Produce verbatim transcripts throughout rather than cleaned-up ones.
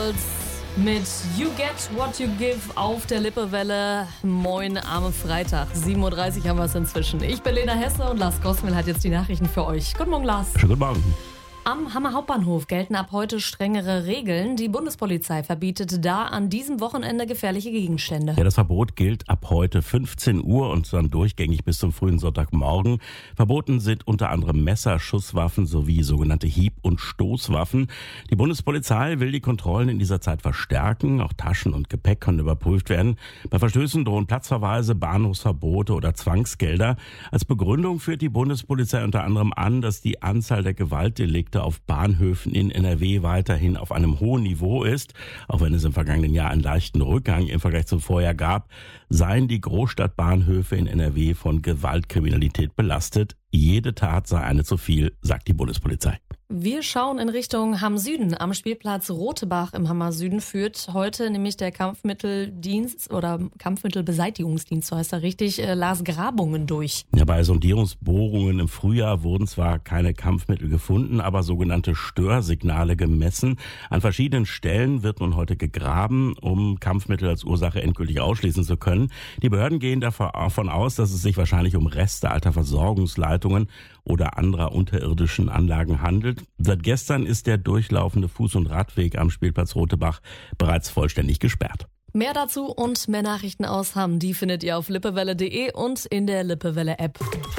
Girls mit You Get What You Give auf der Lippewelle. Moin, arme Freitag. sieben Uhr dreißig haben wir es inzwischen. Ich bin Lena Hesse und Lars Gosmel hat jetzt die Nachrichten für euch. Guten Morgen, Lars. Schönen guten Morgen. Am Hammer Hauptbahnhof gelten ab heute strengere Regeln. Die Bundespolizei verbietet da an diesem Wochenende gefährliche Gegenstände. Ja, das Verbot gilt ab heute fünfzehn Uhr und dann durchgängig bis zum frühen Sonntagmorgen. Verboten sind unter anderem Messer, Schusswaffen sowie sogenannte Hieb- und Stoßwaffen. Die Bundespolizei will die Kontrollen in dieser Zeit verstärken. Auch Taschen und Gepäck können überprüft werden. Bei Verstößen drohen Platzverweise, Bahnhofsverbote oder Zwangsgelder. Als Begründung führt die Bundespolizei unter anderem an, dass die Anzahl der Gewaltdelikte auf Bahnhöfen in N R W weiterhin auf einem hohen Niveau ist. Auch wenn es im vergangenen Jahr einen leichten Rückgang im Vergleich zum Vorjahr gab, seien die Großstadtbahnhöfe in N R W von Gewaltkriminalität belastet. Jede Tat sei eine zu viel, sagt die Bundespolizei. Wir schauen in Richtung Hamm Süden. Am Spielplatz Rotebach im Hammer Süden führt heute nämlich der Kampfmitteldienst oder Kampfmittelbeseitigungsdienst, so heißt er richtig, äh, Lars Grabungen durch. Ja, bei Sondierungsbohrungen im Frühjahr wurden zwar keine Kampfmittel gefunden, aber sogenannte Störsignale gemessen. An verschiedenen Stellen wird nun heute gegraben, um Kampfmittel als Ursache endgültig ausschließen zu können. Die Behörden gehen davon aus, dass es sich wahrscheinlich um Reste alter Versorgungsleitungen oder anderer unterirdischen Anlagen handelt. Seit gestern ist der durchlaufende Fuß- und Radweg am Spielplatz Rotebach bereits vollständig gesperrt. Mehr dazu und mehr Nachrichten aus Hamm, die findet ihr auf lippewelle punkt de und in der Lippewelle-App.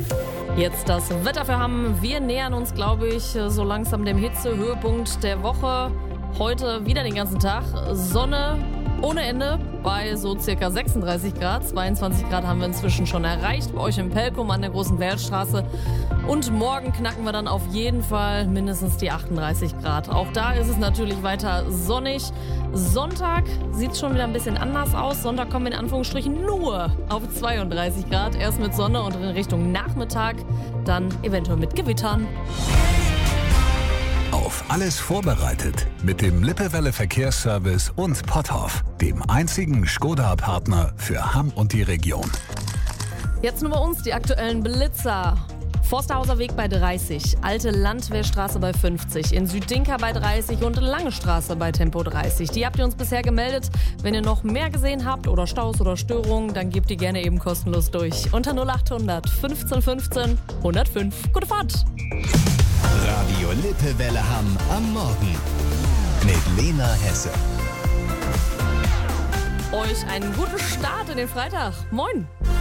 Jetzt das Wetter für Hamm. Wir nähern uns, glaube ich, so langsam dem Hitzehöhepunkt der Woche. Heute wieder den ganzen Tag Sonne ohne Ende bei so circa sechsunddreißig Grad. zweiundzwanzig Grad haben wir inzwischen schon erreicht bei euch im Pelkum an der Großen Weltstraße. Und morgen knacken wir dann auf jeden Fall mindestens die achtunddreißig Grad. Auch da ist es natürlich weiter sonnig. Sonntag sieht es schon wieder ein bisschen anders aus. Sonntag kommen wir in Anführungsstrichen nur auf zweiunddreißig Grad. Erst mit Sonne und in Richtung Nachmittag, dann eventuell mit Gewittern. Auf alles vorbereitet mit dem Lippewelle Verkehrsservice und Potthoff, dem einzigen Skoda-Partner für Hamm und die Region. Jetzt nur bei uns die aktuellen Blitzer. Forsterhauser Weg bei dreißig, Alte Landwehrstraße bei fünfzig, in Südinka bei dreißig und Lange Straße bei Tempo dreißig. Die habt ihr uns bisher gemeldet. Wenn ihr noch mehr gesehen habt oder Staus oder Störungen, dann gebt die gerne eben kostenlos durch. Unter null achthundert fünfzehn fünfzehn hundertfünf. Gute Fahrt! Radio Lippewelle Hamm am Morgen mit Lena Hesse. Euch einen guten Start in den Freitag. Moin!